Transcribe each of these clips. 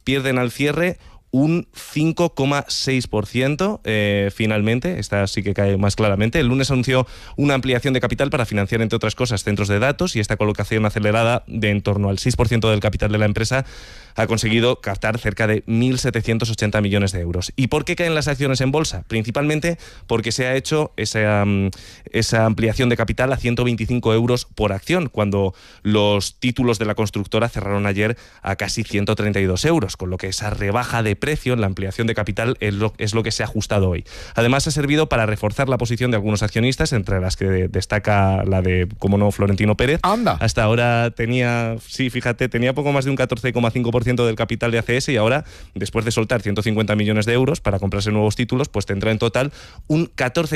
pierden al cierre un 5,6%, finalmente, esta sí que cae más claramente. El lunes anunció una ampliación de capital para financiar, entre otras cosas, centros de datos, y esta colocación acelerada de en torno al 6% del capital de la empresa ha conseguido captar cerca de 1.780 millones de euros. ¿Y por qué caen las acciones en bolsa? Principalmente porque se ha hecho esa ampliación de capital a 125 euros por acción, cuando los títulos de la constructora cerraron ayer a casi 132 euros, con lo que esa rebaja de precio en la ampliación de capital es lo que se ha ajustado hoy. Además, ha servido para reforzar la posición de algunos accionistas, entre las que destaca la de, como no, Florentino Pérez. ¡Anda! Hasta ahora tenía poco más de un 14,5% del capital de ACS, y ahora, después de soltar 150 millones de euros para comprarse nuevos títulos, pues tendrá en total un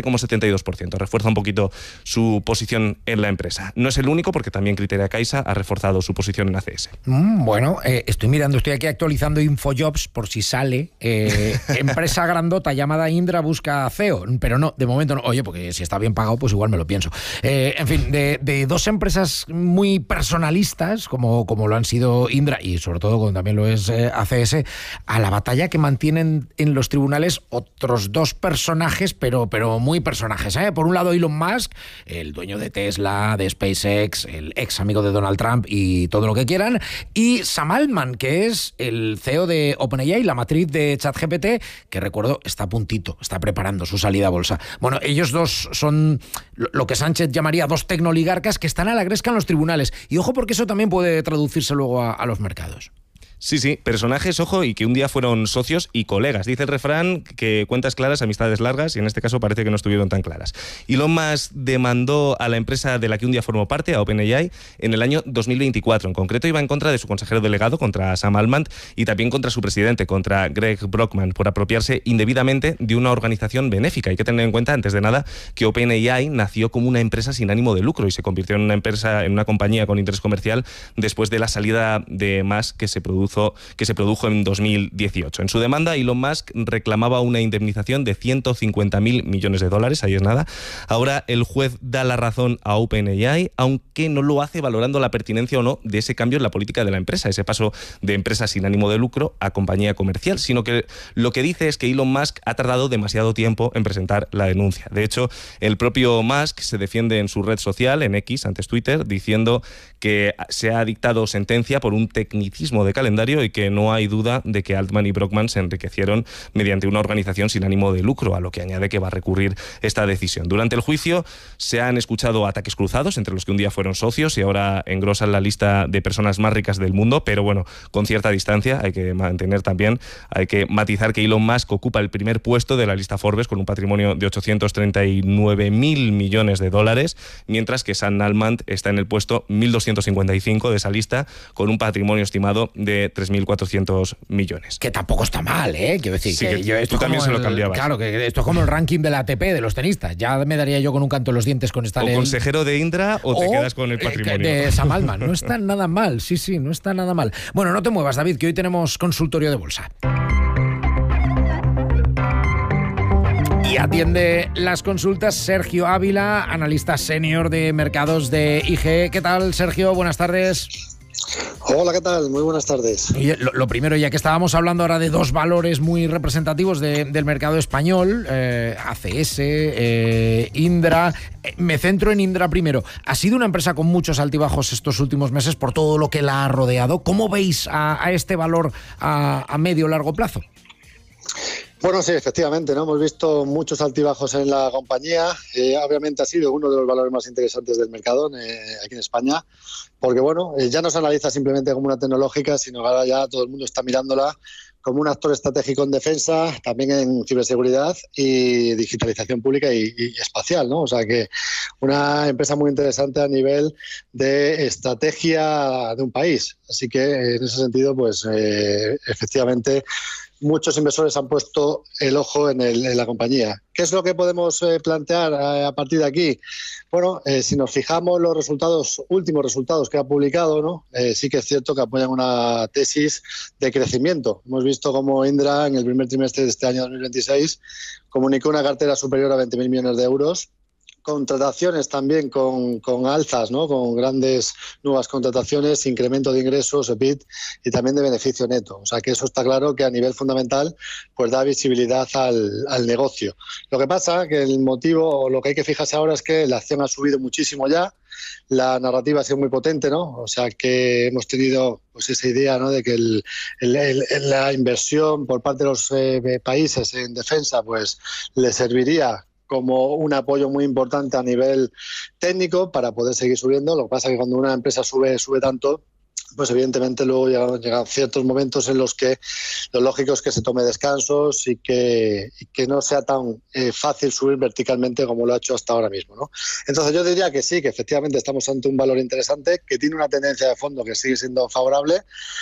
14,72%. Refuerza un poquito su posición en la empresa. No es el único, porque también Criteria Caixa ha reforzado su posición en ACS. Bueno, estoy aquí actualizando Infojobs por si sale. Empresa grandota llamada Indra busca CEO, pero no, de momento no. Oye, porque si está bien pagado, pues igual me lo pienso. En fin, de dos empresas muy personalistas, como lo han sido Indra y sobre todo como también lo es ACS, a la batalla que mantienen en los tribunales otros dos personajes, pero muy personajes, ¿eh? Por un lado, Elon Musk, el dueño de Tesla, de SpaceX, el ex amigo de Donald Trump y todo lo que quieran, y Sam Altman, que es el CEO de OpenAI, la matriz de ChatGPT, que recuerdo está a puntito, está preparando su salida a bolsa. Bueno, ellos dos son lo que Sánchez llamaría dos tecnoligarcas que están a la gresca en los tribunales. Y ojo, porque eso también puede traducirse luego a los mercados. Sí, personajes, ojo, y que un día fueron socios y colegas. Dice el refrán que cuentas claras, amistades largas, y en este caso parece que no estuvieron tan claras. Elon Musk demandó a la empresa de la que un día formó parte, a OpenAI, en el año 2024. En concreto, iba en contra de su consejero delegado, contra Sam Altman, y también contra su presidente, contra Greg Brockman, por apropiarse indebidamente de una organización benéfica. Hay que tener en cuenta, antes de nada, que OpenAI nació como una empresa sin ánimo de lucro y se convirtió en una compañía con interés comercial después de la salida de Musk que se produjo en 2018. En su demanda, Elon Musk reclamaba una indemnización de 150.000 millones de dólares, ahí es nada. Ahora el juez da la razón a OpenAI, aunque no lo hace valorando la pertinencia o no de ese cambio en la política de la empresa, ese paso de empresa sin ánimo de lucro a compañía comercial, sino que lo que dice es que Elon Musk ha tardado demasiado tiempo en presentar la denuncia. De hecho, el propio Musk se defiende en su red social, en X, antes Twitter, diciendo que se ha dictado sentencia por un tecnicismo de calendario y que no hay duda de que Altman y Brockman se enriquecieron mediante una organización sin ánimo de lucro, a lo que añade que va a recurrir esta decisión. Durante el juicio se han escuchado ataques cruzados entre los que un día fueron socios y ahora engrosan la lista de personas más ricas del mundo, pero bueno, con cierta distancia. Hay que matizar que Elon Musk ocupa el primer puesto de la lista Forbes con un patrimonio de 839.000 millones de dólares, mientras que Sam Altman está en el puesto 1255 de esa lista con un patrimonio estimado de 3.400 millones. Que tampoco está mal, ¿eh? Quiero decir, sí, que yo esto tú también se lo cambiabas. Claro, que esto es como el ranking de la ATP de los tenistas. Ya me daría yo con un canto en los dientes con estar o consejero de Indra o te quedas con el patrimonio. De Sam Altman. No está nada mal, sí, no está nada mal. Bueno, no te muevas, David, que hoy tenemos consultorio de bolsa. Y atiende las consultas Sergio Ávila, analista senior de mercados de IG. ¿Qué tal, Sergio? Buenas tardes. Hola, ¿qué tal? Muy buenas tardes. Oye, lo primero, ya que estábamos hablando ahora de dos valores muy representativos del mercado español, ACS, Indra, me centro en Indra primero. Ha sido una empresa con muchos altibajos estos últimos meses por todo lo que la ha rodeado. ¿Cómo veis a este valor a medio o largo plazo? Bueno, sí, efectivamente, ¿no? Hemos visto muchos altibajos en la compañía. Obviamente ha sido uno de los valores más interesantes del mercado aquí en España, porque bueno, ya no se analiza simplemente como una tecnológica, sino que ahora ya todo el mundo está mirándola como un actor estratégico en defensa, también en ciberseguridad y digitalización pública y espacial, ¿no? O sea que una empresa muy interesante a nivel de estrategia de un país. Así que en ese sentido, pues efectivamente, muchos inversores han puesto el ojo en la compañía. ¿Qué es lo que podemos plantear a partir de aquí? Bueno, si nos fijamos los últimos resultados que ha publicado, ¿no? Sí que es cierto que apoyan una tesis de crecimiento. Hemos visto cómo Indra en el primer trimestre de este año 2026 comunicó una cartera superior a 20.000 millones de euros, contrataciones también con alzas, ¿no? Con grandes nuevas contrataciones, incremento de ingresos, EBIT y también de beneficio neto. O sea que eso está claro que a nivel fundamental pues da visibilidad al negocio. Lo que pasa que el motivo o lo que hay que fijarse ahora es que la acción ha subido muchísimo ya, la narrativa ha sido muy potente, ¿no? O sea que hemos tenido pues esa idea, ¿no? De que la inversión por parte de los países en defensa pues le serviría como un apoyo muy importante a nivel técnico para poder seguir subiendo. Lo que pasa es que cuando una empresa sube tanto, pues evidentemente luego llegan ciertos momentos en los que lo lógico es que se tome descansos y que no sea tan fácil subir verticalmente como lo ha hecho hasta ahora mismo, ¿no? Entonces yo diría que sí, que efectivamente estamos ante un valor interesante, que tiene una tendencia de fondo que sigue siendo favorable,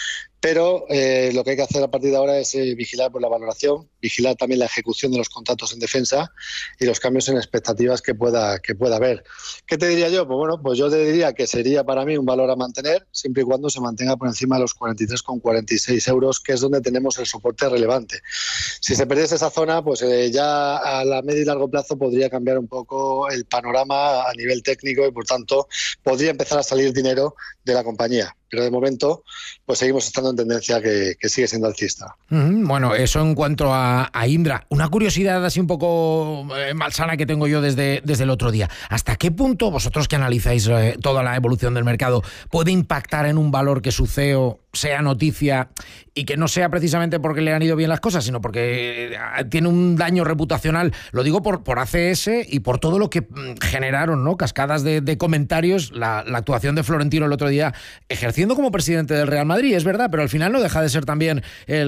pero lo que hay que hacer a partir de ahora es vigilar por la valoración, vigilar también la ejecución de los contratos en defensa y los cambios en expectativas que pueda haber. ¿Qué te diría yo? Pues bueno, pues yo te diría que sería para mí un valor a mantener, siempre y cuando se mantenga por encima de los 43,46 euros, que es donde tenemos el soporte relevante. Si se perdiese esa zona, pues ya a la medio y largo plazo podría cambiar un poco el panorama a nivel técnico y, por tanto, podría empezar a salir dinero de la compañía. Pero de momento, pues seguimos estando en tendencia que sigue siendo alcista. Bueno, eso en cuanto a Indra. Una curiosidad así un poco malsana que tengo yo desde el otro día. ¿Hasta qué punto vosotros que analizáis toda la evolución del mercado puede impactar en un valor que su CEO sea noticia y que no sea precisamente porque le han ido bien las cosas, sino porque tiene un daño reputacional? Lo digo por ACS y por todo lo que generaron, ¿no? Cascadas de comentarios, la actuación de Florentino el otro día ejerciendo como presidente del Real Madrid, es verdad, pero al final no deja de ser también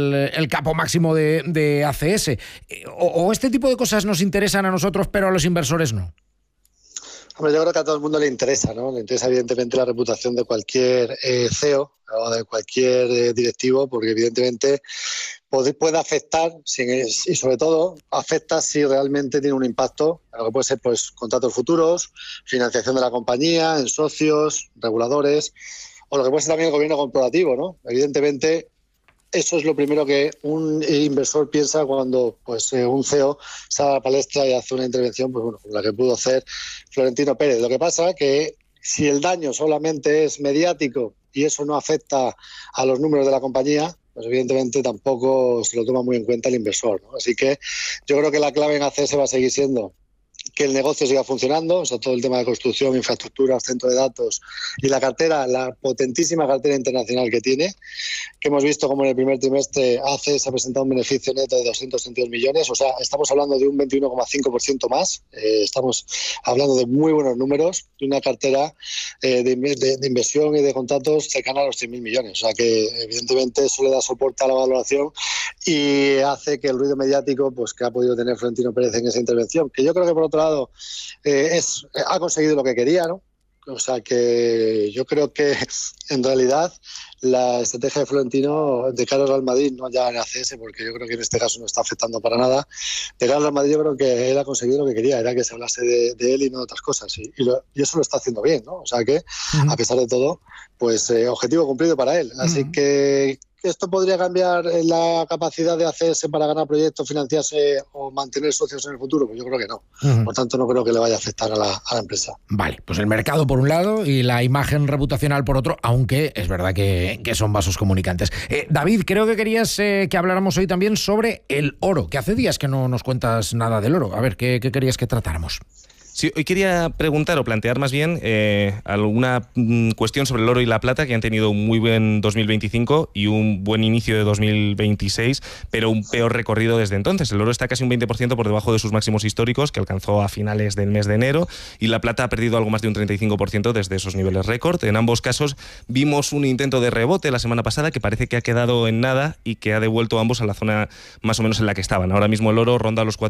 el capo máximo de ACS. ¿O este tipo de cosas nos interesan a nosotros, pero a los inversores no? Hombre, yo creo que a todo el mundo le interesa, ¿no? Le interesa evidentemente la reputación de cualquier CEO o de cualquier directivo, porque evidentemente puede afectar y sobre todo afecta si realmente tiene un impacto en lo que puede ser pues contratos futuros, financiación de la compañía, en socios, reguladores, o lo que puede ser también el gobierno corporativo, ¿no? Evidentemente eso es lo primero que un inversor piensa cuando pues un CEO sale a la palestra y hace una intervención pues bueno, como la que pudo hacer Florentino Pérez. Lo que pasa que si el daño solamente es mediático y eso no afecta a los números de la compañía, pues evidentemente tampoco se lo toma muy en cuenta el inversor, ¿no? Así que yo creo que la clave en ACS va a seguir siendo que el negocio siga funcionando, o sea, todo el tema de construcción, infraestructura, centro de datos y la cartera, la potentísima cartera internacional que tiene, que hemos visto como en el primer trimestre ACS ha presentado un beneficio neto de 232 millones, o sea, estamos hablando de un 21,5% más, estamos hablando de muy buenos números, de una cartera de inversión y de contratos cercana a los 100.000 millones, o sea que evidentemente eso le da soporte a la valoración y hace que el ruido mediático pues que ha podido tener Florentino Pérez en esa intervención, que yo creo que por otro lado ha conseguido lo que quería, ¿no? O sea que yo creo que en realidad la estrategia de Florentino de cara al Real Madrid, no ya en ACS, porque yo creo que en este caso no está afectando para nada, de cara al Real Madrid yo creo que él ha conseguido lo que quería, era que se hablase de él y no de otras cosas, y eso lo está haciendo bien, ¿no? O sea que a pesar de todo, pues objetivo cumplido para él, así que ¿esto podría cambiar la capacidad de ACS para ganar proyectos, financiarse o mantener socios en el futuro? Pues yo creo que no. Por tanto, no creo que le vaya a afectar a la empresa. Vale, pues el mercado por un lado y la imagen reputacional por otro, aunque es verdad que son vasos comunicantes. David, creo que querías que habláramos hoy también sobre el oro, que hace días que no nos cuentas nada del oro. A ver, ¿qué querías que tratáramos? Sí, hoy quería preguntar o plantear más bien alguna cuestión sobre el oro y la plata, que han tenido un muy buen 2025 y un buen inicio de 2026, pero un peor recorrido desde entonces. El oro está casi un 20% por debajo de sus máximos históricos, que alcanzó a finales del mes de enero, y la plata ha perdido algo más de un 35% desde esos niveles récord. En ambos casos vimos un intento de rebote la semana pasada que parece que ha quedado en nada y que ha devuelto a ambos a la zona más o menos en la que estaban. Ahora mismo el oro ronda los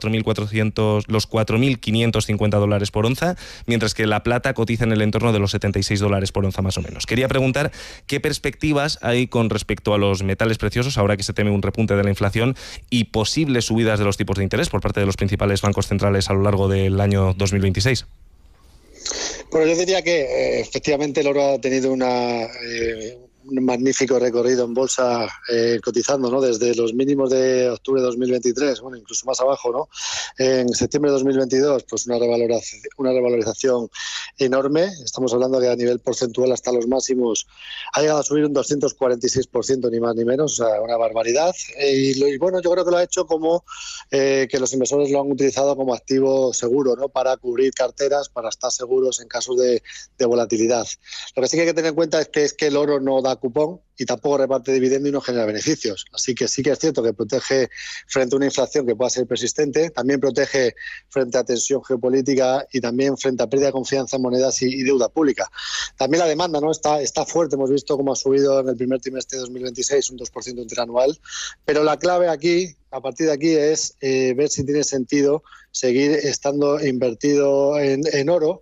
4.550 dólares por onza, mientras que la plata cotiza en el entorno de los 76 dólares por onza más o menos. Quería preguntar qué perspectivas hay con respecto a los metales preciosos ahora que se teme un repunte de la inflación y posibles subidas de los tipos de interés por parte de los principales bancos centrales a lo largo del año 2026. Bueno, yo diría que efectivamente el oro ha tenido una un magnífico recorrido en bolsa cotizando, ¿no? Desde los mínimos de octubre de 2023, bueno, incluso más abajo, ¿no? En septiembre de 2022, pues una revalorización enorme. Estamos hablando que a nivel porcentual hasta los máximos ha llegado a subir un 246%, ni más ni menos, o sea, una barbaridad. Y bueno, yo creo que lo ha hecho como que los inversores lo han utilizado como activo seguro, ¿no? Para cubrir carteras, para estar seguros en casos de volatilidad. Lo que sí que hay que tener en cuenta es que el oro no da cupón y tampoco reparte dividendo y no genera beneficios. Así que sí que es cierto que protege frente a una inflación que pueda ser persistente, también protege frente a tensión geopolítica y también frente a pérdida de confianza en monedas y deuda pública. También la demanda, ¿no? Está fuerte, hemos visto cómo ha subido en el primer trimestre de 2026 un 2% interanual, pero la clave aquí, a partir de aquí, es ver si tiene sentido seguir estando invertido en oro,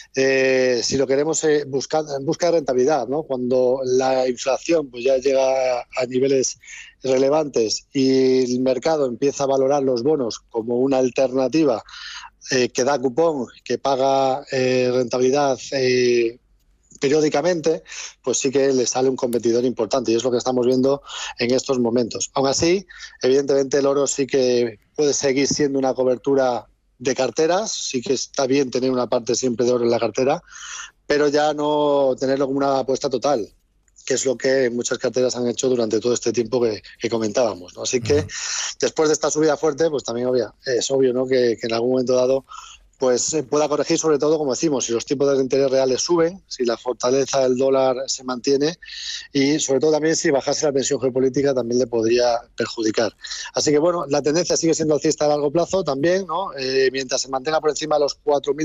si lo queremos buscar en busca de rentabilidad, ¿no? Cuando la inflación pues ya llega a niveles relevantes y el mercado empieza a valorar los bonos como una alternativa que da cupón, que paga rentabilidad periódicamente, pues sí que le sale un competidor importante y es lo que estamos viendo en estos momentos. Aún así, evidentemente el oro sí que puede seguir siendo una cobertura de carteras, sí que está bien tener una parte siempre de oro en la cartera, pero ya no tenerlo como una apuesta total, que es lo que muchas carteras han hecho durante todo este tiempo que comentábamos, ¿no? Así que después de esta subida fuerte, pues también es obvio, ¿no? que en algún momento dado pues pueda corregir, sobre todo, como decimos, si los tipos de interés reales suben, si la fortaleza del dólar se mantiene y, sobre todo, también si bajase la tensión geopolítica también le podría perjudicar. Así que, bueno, la tendencia sigue siendo alcista a largo plazo también, ¿no? Mientras se mantenga por encima de los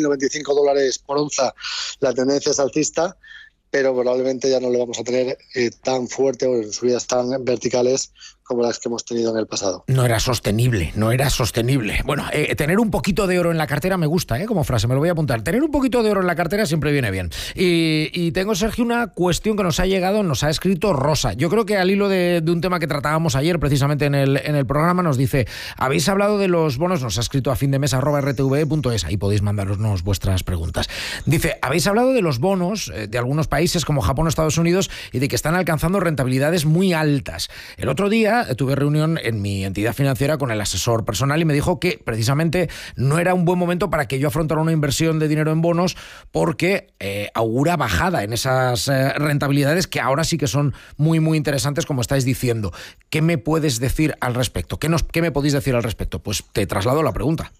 $4.095 por onza, la tendencia es alcista, pero probablemente ya no lo vamos a tener tan fuerte o en subidas tan verticales como las que hemos tenido en el pasado. No era sostenible. Bueno, tener un poquito de oro en la cartera me gusta, como frase, me lo voy a apuntar. Tener un poquito de oro en la cartera siempre viene bien. Y tengo, Sergio, una cuestión que nos ha escrito Rosa. Yo creo que al hilo de un tema que tratábamos ayer, precisamente en el programa, nos dice, habéis hablado de los bonos, nos ha escrito a findemes@rtve.es, ahí podéis mandarnos vuestras preguntas. Dice, habéis hablado de los bonos de algunos países como Japón o Estados Unidos y de que están alcanzando rentabilidades muy altas. El otro día tuve reunión en mi entidad financiera con el asesor personal y me dijo que precisamente no era un buen momento para que yo afrontara una inversión de dinero en bonos porque augura bajada en esas rentabilidades que ahora sí que son muy, muy interesantes, como estáis diciendo. ¿Qué me puedes decir al respecto? ¿Qué me podéis decir al respecto? Pues te traslado la pregunta.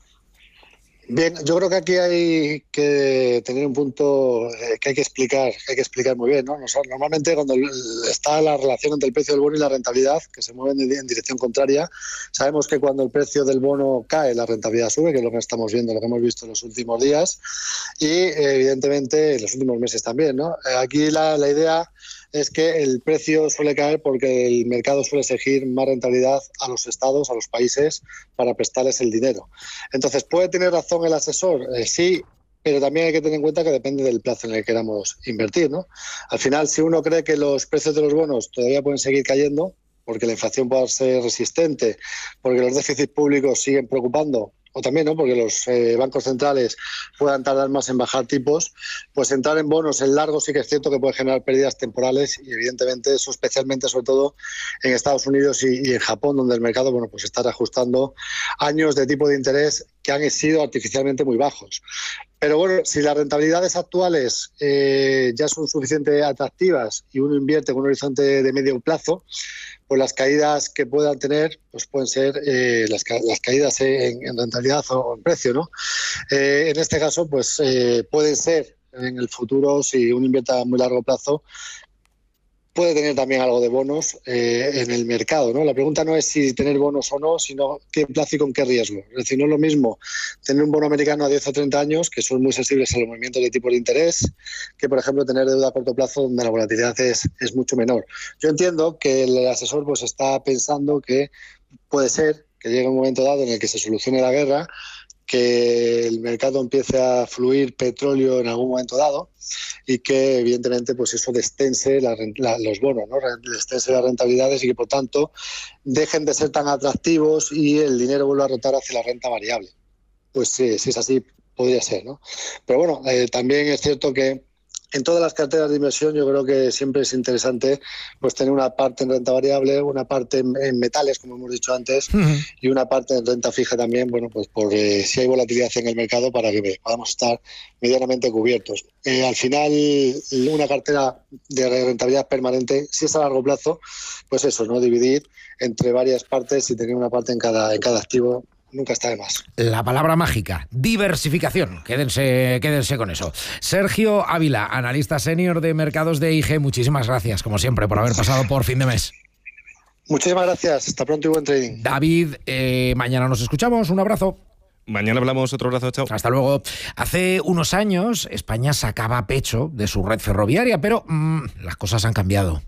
Bien, yo creo que aquí hay que tener un punto que hay que explicar muy bien, ¿no? Normalmente cuando está la relación entre el precio del bono y la rentabilidad, que se mueven en dirección contraria, sabemos que cuando el precio del bono cae, la rentabilidad sube, que es lo que estamos viendo, lo que hemos visto en los últimos días y evidentemente en los últimos meses también, ¿no? Aquí la idea es que el precio suele caer porque el mercado suele exigir más rentabilidad a los estados, a los países, para prestarles el dinero. Entonces, ¿puede tener razón el asesor? Sí, pero también hay que tener en cuenta que depende del plazo en el que queramos invertir, ¿no? Al final, si uno cree que los precios de los bonos todavía pueden seguir cayendo, porque la inflación pueda ser resistente, porque los déficits públicos siguen preocupando, o también, ¿no?, porque los bancos centrales puedan tardar más en bajar tipos, pues entrar en bonos en largo sí que es cierto que puede generar pérdidas temporales y evidentemente eso especialmente, sobre todo en Estados Unidos y en Japón, donde el mercado, bueno, pues está reajustando años de tipo de interés que han sido artificialmente muy bajos. Pero bueno, si las rentabilidades actuales ya son suficientemente atractivas y uno invierte con un horizonte de medio plazo, pues las caídas que puedan tener pues pueden ser las caídas en rentabilidad o en precio, ¿no? En este caso, pues pueden ser en el futuro, si uno invierte a muy largo plazo, puede tener también algo de bonos en el mercado, ¿no? La pregunta no es si tener bonos o no, sino qué plazo y con qué riesgo. Es decir, no es lo mismo tener un bono americano a 10 o 30 años, que son muy sensibles a los movimientos de tipo de interés, que, por ejemplo, tener deuda a corto plazo, donde la volatilidad es mucho menor. Yo entiendo que el asesor pues está pensando que puede ser que llegue un momento dado en el que se solucione la guerra, que el mercado empiece a fluir petróleo en algún momento dado y que evidentemente pues eso destense los bonos, ¿no? Destense las rentabilidades y que por tanto dejen de ser tan atractivos y el dinero vuelva a rotar hacia la renta variable. Pues sí, si es así podría ser, ¿no? Pero bueno, también es cierto que En todas las carteras de inversión yo creo que siempre es interesante pues tener una parte en renta variable, una parte en metales, como hemos dicho antes, y una parte en renta fija también, bueno, pues por si hay volatilidad en el mercado para que podamos estar medianamente cubiertos. Al final, una cartera de rentabilidad permanente, si es a largo plazo, pues eso, ¿no? Dividir entre varias partes y tener una parte en cada activo. Nunca está de más. La palabra mágica, diversificación. Quédense con eso. Sergio Ávila, analista senior de mercados de IG, muchísimas gracias, como siempre, por haber pasado por fin de mes. Muchísimas gracias. Hasta pronto y buen trading. David, mañana nos escuchamos. Un abrazo. Mañana hablamos, otro abrazo, chao. Hasta luego. Hace unos años España sacaba pecho de su red ferroviaria, pero las cosas han cambiado.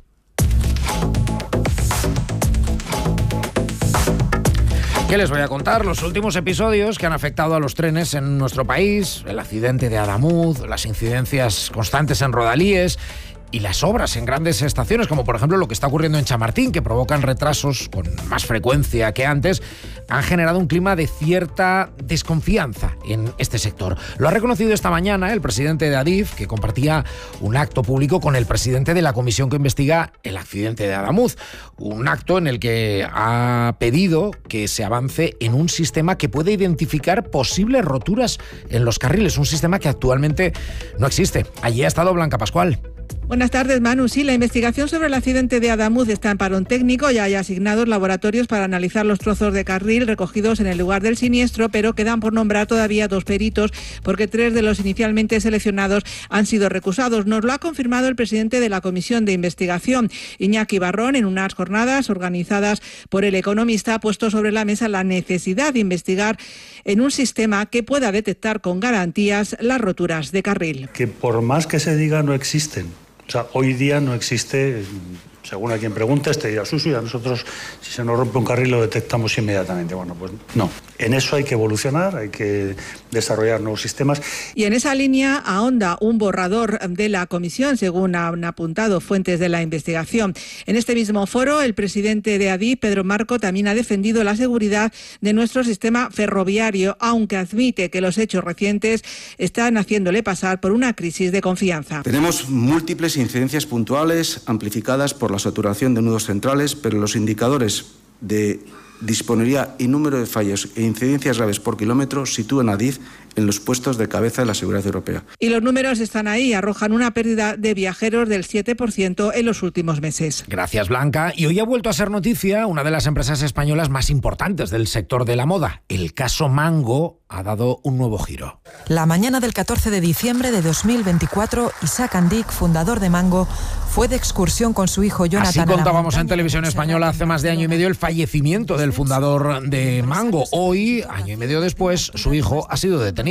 ¿Qué les voy a contar? Los últimos episodios que han afectado a los trenes en nuestro país, el accidente de Adamuz, las incidencias constantes en rodalíes y las obras en grandes estaciones, como por ejemplo lo que está ocurriendo en Chamartín, que provocan retrasos con más frecuencia que antes, han generado un clima de cierta desconfianza en este sector. Lo ha reconocido esta mañana el presidente de Adif, que compartía un acto público con el presidente de la comisión que investiga el accidente de Adamuz. Un acto en el que ha pedido que se avance en un sistema que pueda identificar posibles roturas en los carriles, un sistema que actualmente no existe. Allí ha estado Blanca Pascual. Buenas tardes, Manu. Sí, la investigación sobre el accidente de Adamuz está en parón técnico. Ya hay asignados laboratorios para analizar los trozos de carril recogidos en el lugar del siniestro, pero quedan por nombrar todavía 2 peritos, porque 3 de los inicialmente seleccionados han sido recusados. Nos lo ha confirmado el presidente de la Comisión de Investigación, Iñaki Barrón, en unas jornadas organizadas por El Economista. Ha puesto sobre la mesa la necesidad de investigar en un sistema que pueda detectar con garantías las roturas de carril. Que por más que se diga, no existen. O sea, hoy día no existe, según a quien preguntes, te dirá, sí, a nosotros si se nos rompe un carril lo detectamos inmediatamente. Bueno, pues no. En eso hay que evolucionar, hay que desarrollar nuevos sistemas. Y en esa línea ahonda un borrador de la comisión, según han apuntado fuentes de la investigación. En este mismo foro, el presidente de Adif, Pedro Marco, también ha defendido la seguridad de nuestro sistema ferroviario, aunque admite que los hechos recientes están haciéndole pasar por una crisis de confianza. Tenemos múltiples incidencias puntuales amplificadas por la saturación de nudos centrales, pero los indicadores de disponibilidad y número de fallos e incidencias graves por kilómetro sitúan a Adif en los puestos de cabeza de la seguridad europea. Y los números están ahí, arrojan una pérdida de viajeros del 7% en los últimos meses. Gracias, Blanca. Y hoy ha vuelto a ser noticia una de las empresas españolas más importantes del sector de la moda. El caso Mango ha dado un nuevo giro. La mañana del 14 de diciembre de 2024, Isaac Andic, fundador de Mango, fue de excursión con su hijo Jonathan. Así contábamos en Televisión Española hace más de año y medio el fallecimiento del fundador de Mango. Hoy, año y medio después, su hijo ha sido detenido.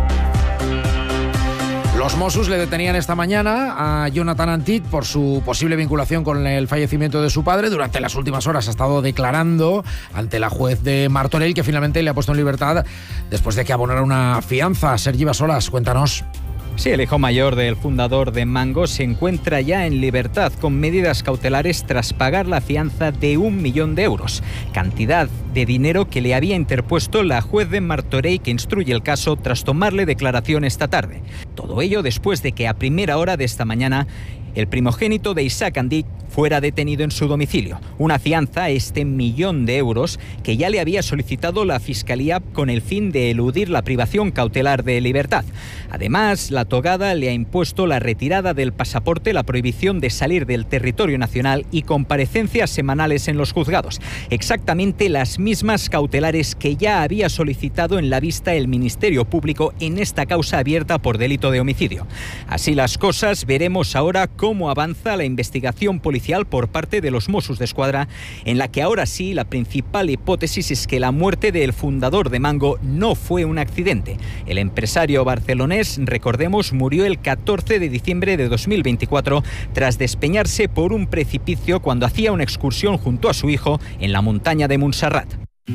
Los Mossos le detenían esta mañana a Jonathan Antic por su posible vinculación con el fallecimiento de su padre. Durante las últimas horas ha estado declarando ante la juez de Martorell, que finalmente le ha puesto en libertad después de que abonara una fianza. Sergi Basolas, cuéntanos. Sí, el hijo mayor del fundador de Mango se encuentra ya en libertad con medidas cautelares tras pagar la fianza de 1 millón de euros, cantidad de dinero que le había interpuesto la juez de Martorell, que instruye el caso tras tomarle declaración esta tarde. Todo ello después de que a primera hora de esta mañana el primogénito de Isaac Andic fuera detenido en su domicilio. Una fianza, 1 millón de euros, que ya le había solicitado la Fiscalía con el fin de eludir la privación cautelar de libertad. Además, la togada le ha impuesto la retirada del pasaporte, la prohibición de salir del territorio nacional y comparecencias semanales en los juzgados. Exactamente las mismas cautelares que ya había solicitado en la vista el Ministerio Público en esta causa abierta por delito de homicidio. Así las cosas, veremos ahora cómo avanza la investigación policial por parte de los Mossos d'Esquadra, en la que ahora sí la principal hipótesis es que la muerte del fundador de Mango no fue un accidente. El empresario barcelonés, recordemos, murió el 14 de diciembre de 2024 tras despeñarse por un precipicio cuando hacía una excursión junto a su hijo en la montaña de Montserrat.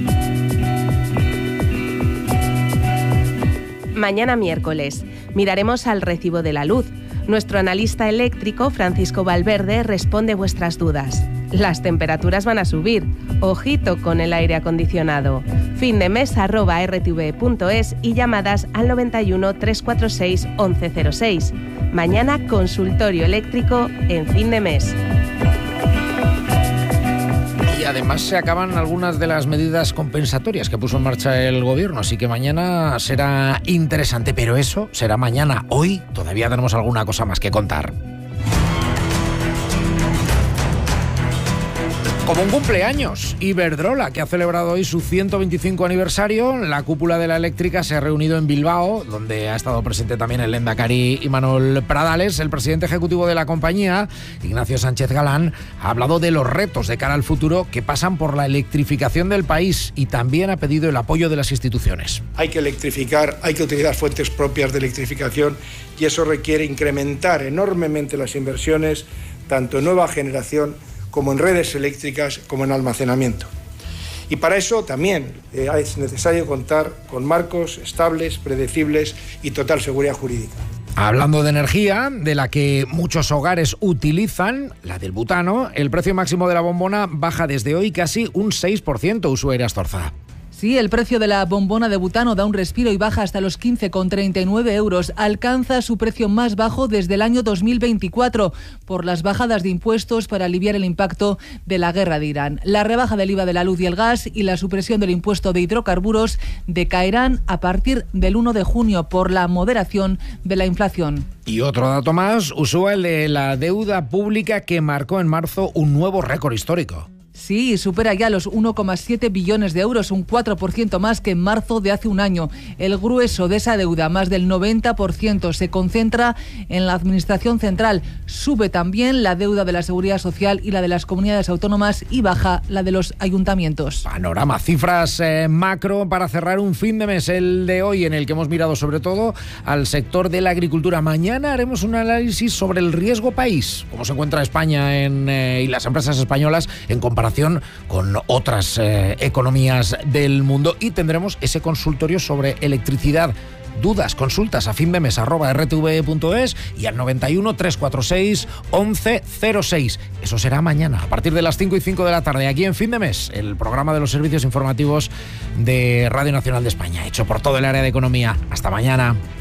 Mañana miércoles miraremos al recibo de la luz. Nuestro analista eléctrico, Francisco Valverde, responde vuestras dudas. Las temperaturas van a subir. Ojito con el aire acondicionado. findemes@rtv.es y llamadas al 91 346 1106. Mañana consultorio eléctrico en fin de mes. Y además se acaban algunas de las medidas compensatorias que puso en marcha el gobierno, así que mañana será interesante, pero eso será mañana. Hoy todavía tenemos alguna cosa más que contar. Como un cumpleaños, Iberdrola, que ha celebrado hoy su 125 aniversario. La cúpula de la eléctrica se ha reunido en Bilbao, donde ha estado presente también el lehendakari Imanol Pradales. El presidente ejecutivo de la compañía, Ignacio Sánchez Galán, ha hablado de los retos de cara al futuro que pasan por la electrificación del país y también ha pedido el apoyo de las instituciones. Hay que electrificar, hay que utilizar fuentes propias de electrificación y eso requiere incrementar enormemente las inversiones, tanto en nueva generación como en redes eléctricas, como en almacenamiento. Y para eso también es necesario contar con marcos estables, predecibles y total seguridad jurídica. Hablando de energía, de la que muchos hogares utilizan, la del butano, el precio máximo de la bombona baja desde hoy casi un 6%, Ushuaia Astorza. Sí, el precio de la bombona de butano da un respiro y baja hasta los 15,39 euros. Alcanza su precio más bajo desde el año 2024 por las bajadas de impuestos para aliviar el impacto de la guerra de Irán. La rebaja del IVA de la luz y el gas y la supresión del impuesto de hidrocarburos decaerán a partir del 1 de junio por la moderación de la inflación. Y otro dato más, Ushuaia, el de la deuda pública que marcó en marzo un nuevo récord histórico. Sí, supera ya los 1,7 billones de euros, un 4% más que en marzo de hace un año. El grueso de esa deuda, más del 90%, se concentra en la Administración Central. Sube también la deuda de la Seguridad Social y la de las comunidades autónomas y baja la de los ayuntamientos. Panorama, cifras macro para cerrar un fin de mes, el de hoy, en el que hemos mirado sobre todo al sector de la agricultura. Mañana haremos un análisis sobre el riesgo país, cómo se encuentra España y las empresas españolas en comparación con otras economías del mundo, y tendremos ese consultorio sobre electricidad. Dudas, consultas a findemes@rtve.es y al 91 346 1106. Eso será mañana a partir de las 5:05 de la tarde aquí en Fin de Mes, el programa de los servicios informativos de Radio Nacional de España, hecho por todo el área de economía. Hasta mañana.